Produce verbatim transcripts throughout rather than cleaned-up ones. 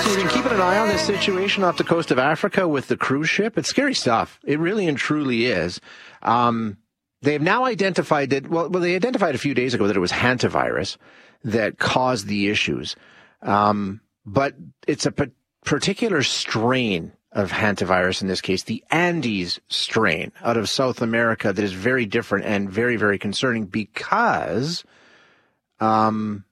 So we've been keeping an eye on this situation off the coast of Africa with the cruise ship. It's scary stuff. It really and truly is. Um, they've now identified that, well, well, they identified a few days ago that it was hantavirus that caused the issues. Um, but it's a p- particular strain of hantavirus in this case, the Andes strain out of South America, that is very different and very, very concerning because um,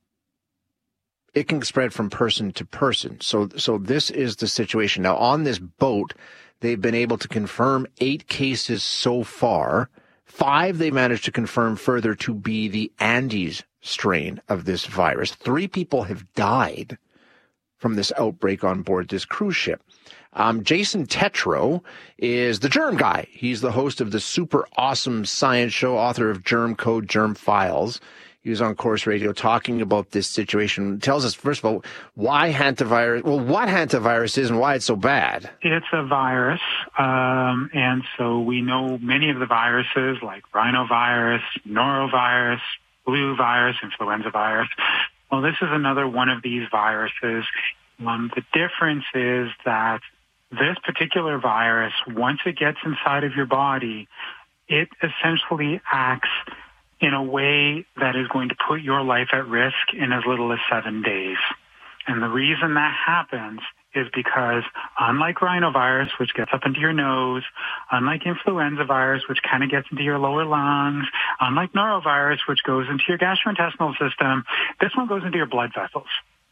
it can spread from person to person. So, so this is the situation. Now, on this boat, they've been able to confirm eight cases so far. Five they managed to confirm further to be the Andes strain of this virus. Three people have died from this outbreak on board this cruise ship. Um, Jason Tetro is the germ guy. He's the host of the super awesome science show, author of Germ Code, Germ Files. He was on Corus Radio talking about this situation. It tells us, first of all, why hantavirus, well, what hantavirus is and why it's so bad. It's a virus, um, and so we know many of the viruses like rhinovirus, norovirus, flu virus, influenza virus. Well, this is another one of these viruses. Um, the difference is that this particular virus, once it gets inside of your body, it essentially acts in a way that is going to put your life at risk in as little as seven days. And the reason that happens is because unlike rhinovirus, which gets up into your nose, unlike influenza virus, which kind of gets into your lower lungs, unlike norovirus, which goes into your gastrointestinal system, this one goes into your blood vessels.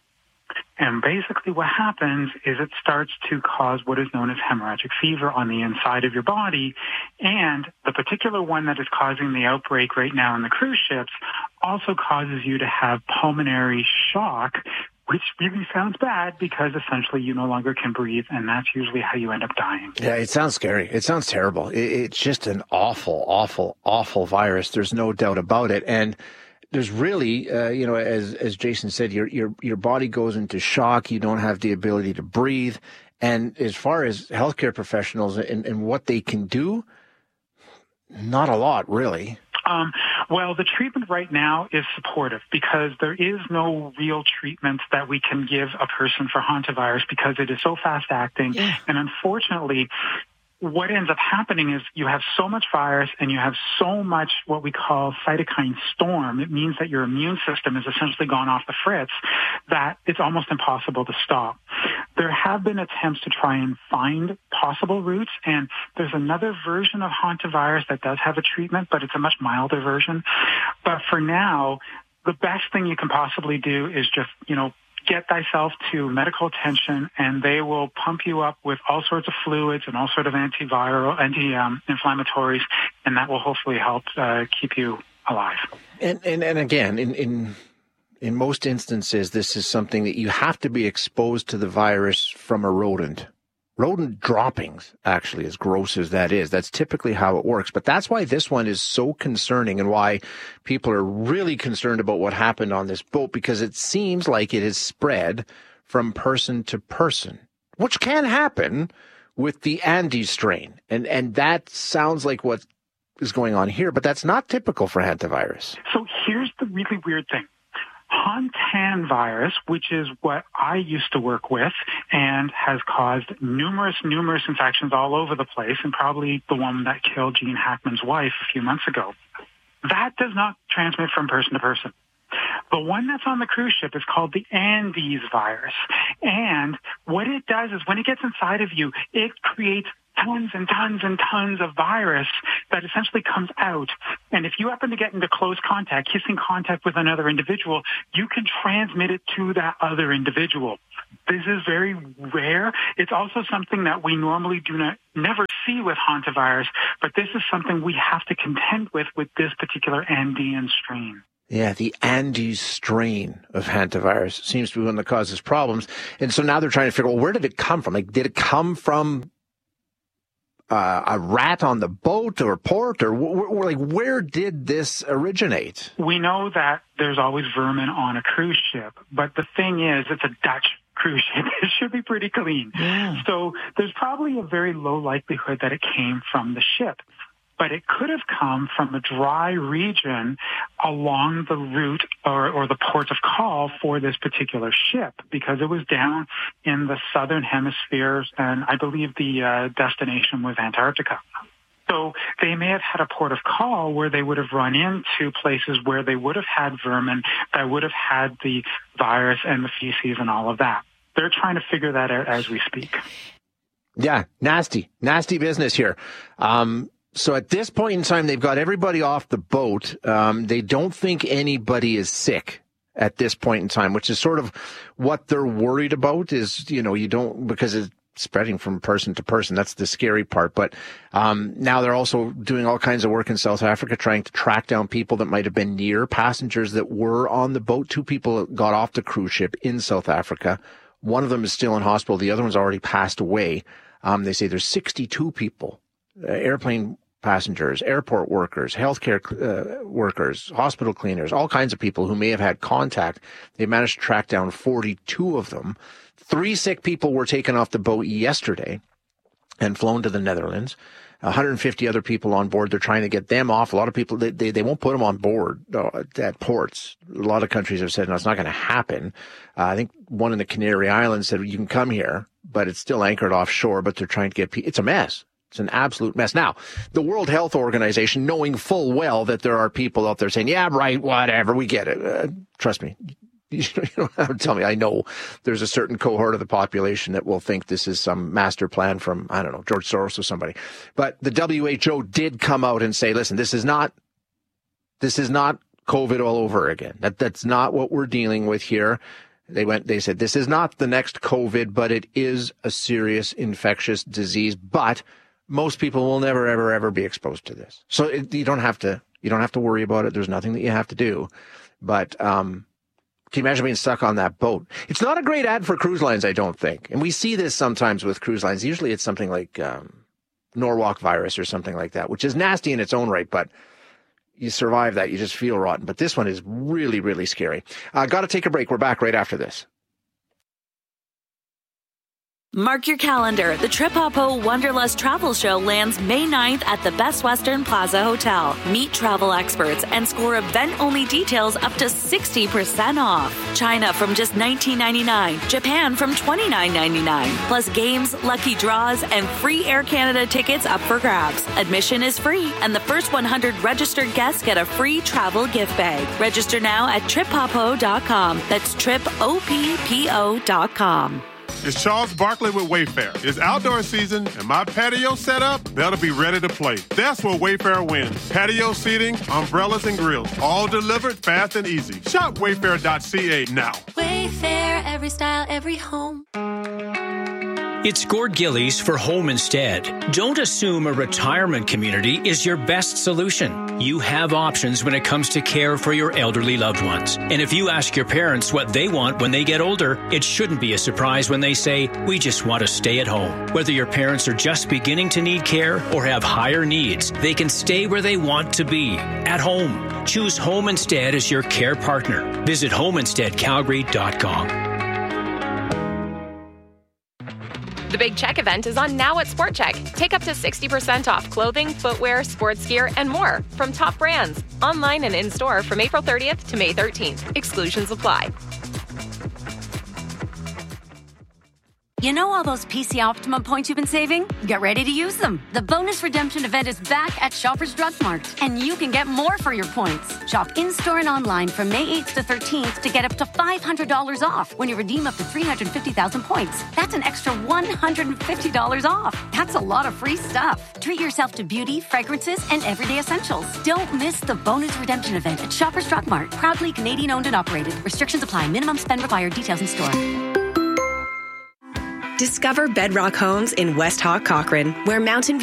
And basically what happens is it starts to cause what is known as hemorrhagic fever on the inside of your body. And the particular one that is causing the outbreak right now in the cruise ships also causes you to have pulmonary shock, which really sounds bad because essentially you no longer can breathe, and that's usually how you end up dying. Yeah, it sounds scary. It sounds terrible. It, it's just an awful, awful, awful virus. There's no doubt about it. And there's really, uh, you know, as as Jason said, your your your body goes into shock. You don't have the ability to breathe. And as far as healthcare professionals and, and what they can do, not a lot, really. Um, well, the treatment right now is supportive because there is no real treatment that we can give a person for hantavirus because it is so fast acting. Yeah. And unfortunately, what ends up happening is you have so much virus and you have so much what we call cytokine storm. It means that your immune system has essentially gone off the fritz, that it's almost impossible to stop. There have been attempts to try and find possible routes, and there's another version of hantavirus that does have a treatment, but it's a much milder version. But for now, the best thing you can possibly do is just, you know, get thyself to medical attention, and they will pump you up with all sorts of fluids and all sorts of antiviral, anti-inflammatories, and that will hopefully help uh, keep you alive. And and, and again, in, in in most instances, this is something that you have to be exposed to the virus from a rodent. Rodent droppings, actually, as gross as that is. That's typically how it works. But that's why this one is so concerning and why people are really concerned about what happened on this boat, because it seems like it has spread from person to person, which can happen with the Andes strain. And, and that sounds like what is going on here, but that's not typical for hantavirus. So here's the really weird thing. Hantan virus, which is what I used to work with and has caused numerous, numerous infections all over the place, and probably the one that killed Gene Hackman's wife a few months ago, that does not transmit from person to person. The one that's on the cruise ship is called the Andes virus. And what it does is when it gets inside of you, it creates tons and tons and tons of virus that essentially comes out. And if you happen to get into close contact, kissing contact with another individual, you can transmit it to that other individual. This is very rare. It's also something that we normally do not never see with hantavirus, but this is something we have to contend with with this particular Andean strain. Yeah, the Andes strain of hantavirus seems to be one that causes problems. And so now they're trying to figure out, well, where did it come from? Like, did it come from uh, a rat on the boat or port, or w- w- like where did this originate? We know that there's always vermin on a cruise ship, but the thing is, it's a Dutch cruise ship. It should be pretty clean. Yeah. So there's probably a very low likelihood that it came from the ship. but it could have come from a dry region along the route or, or the port of call for this particular ship, because it was down in the southern hemisphere, and I believe the uh, destination was Antarctica. So they may have had a port of call where they would have run into places where they would have had vermin that would have had the virus and the feces and all of that. They're trying to figure that out as we speak. Yeah, nasty, nasty business here. Um, so at this point in time, they've got everybody off the boat. Um, they don't think anybody is sick at this point in time, which is sort of what they're worried about is, you know, you don't, because it's spreading from person to person. That's the scary part. But um, now they're also doing all kinds of work in South Africa, trying to track down people that might have been near passengers that were on the boat. Two people got off the cruise ship in South Africa. One of them is still in hospital. The other one's already passed away. Um, they say there's sixty-two people, uh, airplane passengers, airport workers, healthcare uh, workers, hospital cleaners, all kinds of people who may have had contact. They managed to track down forty-two of them. Three sick people were taken off the boat yesterday and flown to the Netherlands. one hundred fifty other people on board. They're trying to get them off. A lot of people, they, they, they won't put them on board uh, at ports. A lot of countries have said, no, it's not going to happen. Uh, I think one in the Canary Islands said, you can come here, but it's still anchored offshore, but they're trying to get people. It's a mess. It's an absolute mess. Now, the World Health Organization, knowing full well that there are people out there saying, yeah, right, whatever, we get it. Uh, trust me. You don't have to tell me. I know there's a certain cohort of the population that will think this is some master plan from, I don't know, George Soros or somebody. But the W H O did come out and say, listen, this is not, this is not COVID all over again. That that's not what we're dealing with here. They went, they said, this is not the next COVID, but it is a serious infectious disease. But most people will never, ever, ever be exposed to this. So it, you don't have to, you don't have to worry about it. There's nothing that you have to do. But, um, can you imagine being stuck on that boat? It's not a great ad for cruise lines, I don't think. And we see this sometimes with cruise lines. Usually it's something like um, Norwalk virus or something like that, which is nasty in its own right, but you survive that. You just feel rotten. But this one is really, really scary. Uh, got to take a break. We're back right after this. Mark your calendar. The Trip Hoppo Wanderlust Travel Show lands May ninth at the Best Western Plaza Hotel. Meet travel experts and score event-only details up to sixty percent off. China from just nineteen ninety-nine dollars. Japan from twenty-nine ninety-nine. Plus games, lucky draws, and free Air Canada tickets up for grabs. Admission is free, and the first one hundred registered guests get a free travel gift bag. Register now at trip hoppo dot com. That's trip O P P O dot com. It's Charles Barkley with Wayfair. It's outdoor season, and my patio setup better be ready to play. That's where Wayfair wins. Patio seating, umbrellas, and grills, all delivered fast and easy. Shop wayfair dot c a now. Wayfair, every style, every home. It's Gord Gillies for Home Instead. Don't assume a retirement community is your best solution. You have options when it comes to care for your elderly loved ones. And if you ask your parents what they want when they get older, it shouldn't be a surprise when they say, we just want to stay at home. Whether your parents are just beginning to need care or have higher needs, they can stay where they want to be, at home. Choose Home Instead as your care partner. Visit home instead calgary dot com. The Big Check event is on now at Sport Check. Take up to sixty percent off clothing, footwear, sports gear, and more from top brands. Online and in-store from April thirtieth to May thirteenth. Exclusions apply. You know all those P C Optimum points you've been saving? Get ready to use them. The bonus redemption event is back at Shoppers Drug Mart, and you can get more for your points. Shop in-store and online from May eighth to thirteenth to get up to five hundred dollars off when you redeem up to three hundred fifty thousand points. That's an extra one hundred fifty dollars off. That's a lot of free stuff. Treat yourself to beauty, fragrances, and everyday essentials. Don't miss the bonus redemption event at Shoppers Drug Mart. Proudly Canadian owned and operated. Restrictions apply. Minimum spend required. Details in store. Discover Bedrock Homes in West Hawk, Cochrane, where Mountain